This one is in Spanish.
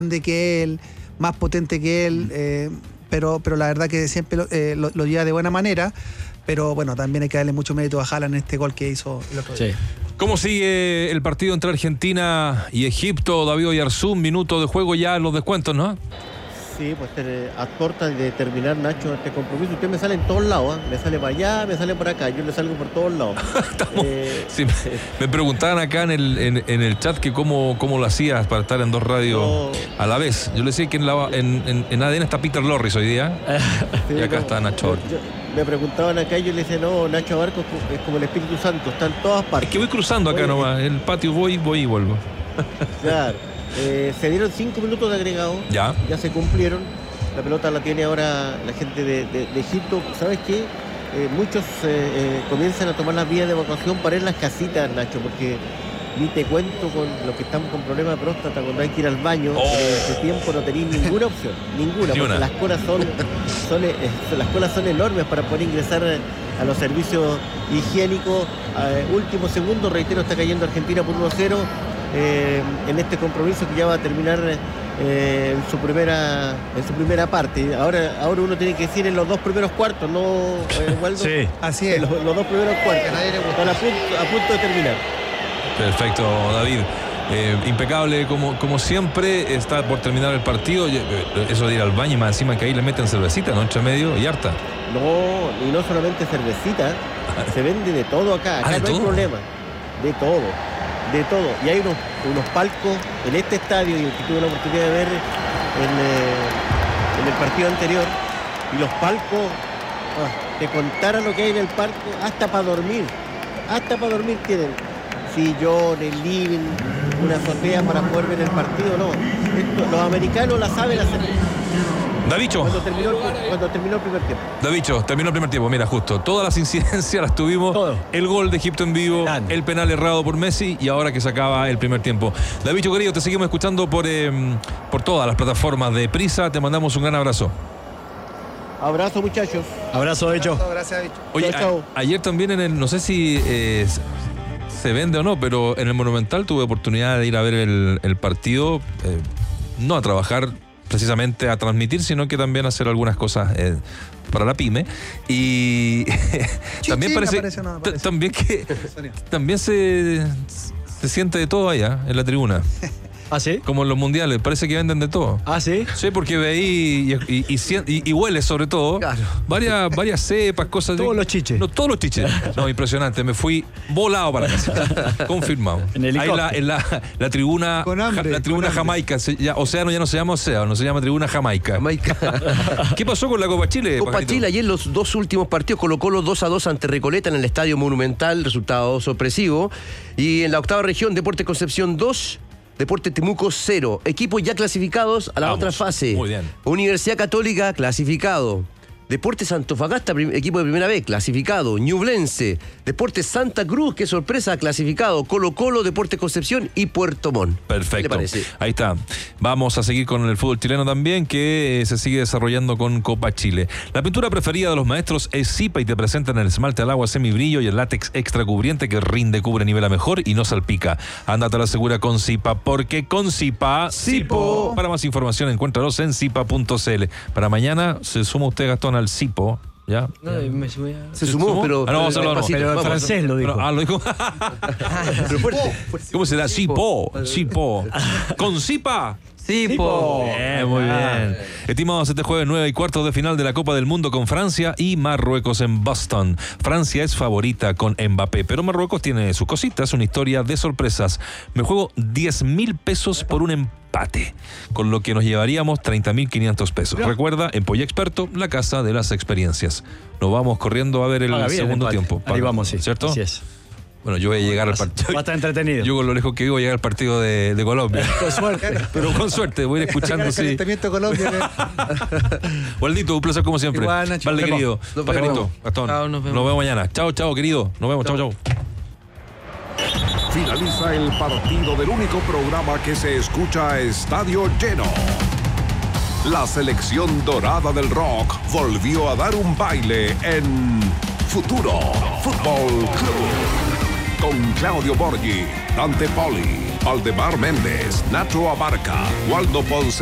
grande que él, más potente que él, pero la verdad que siempre lo lleva de buena manera. Pero bueno, también hay que darle mucho mérito a Haaland en este gol que hizo el otro día. ¿Cómo sigue el partido entre Argentina y Egipto? David Oyarzún, minuto de juego ya en los descuentos, ¿no? Sí, pues a puerta de terminar, Nacho, este compromiso. Usted me sale en todos lados, ¿eh? Me sale para allá, me sale por acá, yo le salgo por todos lados. Sí, me preguntaban acá en el chat que cómo lo hacías para estar en dos radios a la vez. Yo le decía que en ADN está Peter Lorris hoy día, sí, y acá está Nacho. Me preguntaban acá y yo le decía, no, Nacho Barco es como el Espíritu Santo, está en todas partes. Es que voy cruzando acá nomás, el patio voy y vuelvo. Claro. Se dieron 5 minutos de agregado, ya se cumplieron. La pelota la tiene ahora la gente de Egipto. ¿Sabes qué? Muchos comienzan a tomar las vías de evacuación para ir a las casitas, Nacho, porque ni te cuento con los que estamos con problemas de próstata, cuando hay que ir al baño, ese tiempo no tenéis ninguna opción, ninguna, porque las colas son enormes para poder ingresar a los servicios higiénicos. Último segundo, reitero, está cayendo Argentina por 1-0 en este compromiso que ya va a terminar en su primera parte. Ahora uno tiene que decir en los 2 primeros cuartos, ¿no, Waldo? Sí, así es. Los 2 primeros cuartos. Están a punto de terminar. Perfecto, David. Impecable como siempre. Está por terminar el partido. Eso de ir al baño y más encima que ahí le meten cervecita, ¿no? Entre medio y harta. No, y no solamente cervecita. Se vende de todo acá. Acá no hay problema. De todo. Y hay unos palcos en este estadio, y el que tuve la oportunidad de ver en el partido anterior. Y los palcos, te contara lo que hay en el palco, hasta para dormir tienen. Sillones, living, una azotea para poder ver el partido, no. Los americanos la saben hacer. Davicho. Cuando terminó el primer tiempo. Davicho, terminó el primer tiempo, mira, justo. Todas las incidencias las tuvimos. Todo. El gol de Egipto en vivo, el penal errado por Messi y ahora que se acaba el primer tiempo. Davicho, querido, te seguimos escuchando por todas las plataformas de Prisa. Te mandamos un gran abrazo. Abrazo, muchachos. Abrazo, Davicho. Gracias, Davicho. Oye, ayer también no sé si se vende o no, pero en el Monumental tuve oportunidad de ir a ver el partido, no a trabajar precisamente a transmitir, sino que también a hacer algunas cosas para la pyme. Y también parece también se siente de todo allá en la tribuna. ¿Ah, sí? Como en los mundiales, parece que venden de todo. ¿Ah, sí? Sí, porque veí y huele sobre todo. Claro. Varias cepas, cosas. Todos los chiches. No, todos los chiches. No, impresionante. Me fui volado para casa. Confirmado. En helicóptero. Ahí la tribuna. Con hambre, la tribuna Jamaica. Océano ya no se llama Océano, se llama tribuna Jamaica. ¿Qué pasó con la Copa Chile? Copa Pajarito? Chile, ayer los 2 últimos partidos, Colo-Colo 2-2 ante Recoleta en el Estadio Monumental, resultado sorpresivo. Y en la octava región, Deportes Concepción 2. Deportes Temuco 0. Equipos ya clasificados a la otra fase. Muy bien. Universidad Católica clasificado. Deportes Antofagasta, equipo de primera vez, clasificado. Ñublense. Deportes Santa Cruz, qué sorpresa, clasificado. Colo-Colo, Deportes Concepción y Puerto Montt. Perfecto. ¿Qué le parece? Ahí está. Vamos a seguir con el fútbol chileno también, que se sigue desarrollando con Copa Chile. La pintura preferida de los maestros es Zipa y te presentan el esmalte al agua semibrillo y el látex extra cubriente que rinde, cubre, nivela mejor y no salpica. Ándate a la segura con Zipa, porque con Zipa, Zipo. Para más información, encuéntralos en zipa.cl. Para mañana se suma usted, Gastón, al Zipo. ¿Ya? No, se sumó, pero... no, vamos a hablar. Pero en francés lo dijo. Lo dijo. Pero fuerte. ¿Cómo será? Zipo. ¿Con Zipa? Zipo. Muy bien. Estimados, este jueves 9:15 de final de la Copa del Mundo con Francia y Marruecos en Boston. Francia es favorita con Mbappé, pero Marruecos tiene sus cositas, una historia de sorpresas. Me juego 10.000 pesos por un empate, con lo que nos llevaríamos 30.500 pesos. Recuerda, en Polla Experto, la casa de las experiencias. Nos vamos corriendo a ver el segundo tiempo. Ahí vamos, sí. ¿Cierto? Así es. Bueno, yo voy a llegar al partido. Va a estar entretenido. Yo con lo lejos que vivo voy a llegar al partido de Colombia. Con suerte. Pero con suerte, voy a ir escuchando. El calentamiento de Colombia. Waldito, un placer como siempre. Igual, Nacho. Vale, querido. Pajarito, Gastón. Chao, nos vemos. Nos vemos mañana. Chao, querido. Nos vemos. Chao. Finaliza el partido del único programa que se escucha a estadio lleno. La selección dorada del rock volvió a dar un baile en Futuro Fútbol Club. con Claudio Borghi, Dante Poli, Valdemar Méndez, Nacho Abarca, Waldo Ponce